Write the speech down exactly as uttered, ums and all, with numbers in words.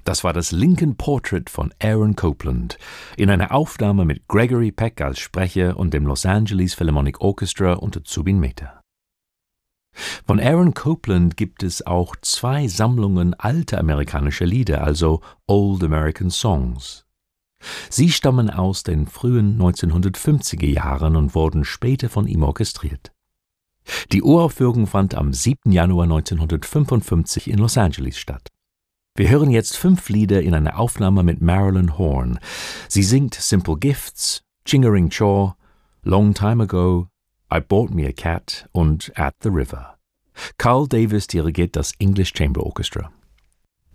Das war das Lincoln Portrait von Aaron Copland in einer Aufnahme mit Gregory Peck als Sprecher und dem Los Angeles Philharmonic Orchestra unter Zubin Mehta. Von Aaron Copland gibt es auch zwei Sammlungen alter amerikanischer Lieder, also Old American Songs. Sie stammen aus den frühen neunzehnhundertfünfziger Jahren und wurden später von ihm orchestriert. Die Uraufführung fand am siebten Januar neunzehnhundertfünfundfünfzig in Los Angeles statt. Wir hören jetzt fünf Lieder in einer Aufnahme mit Marilyn Horne. Sie singt Simple Gifts, Chingering Chaw, Long Time Ago, I Bought Me a Cat und At the River. Carl Davis dirigiert das English Chamber Orchestra.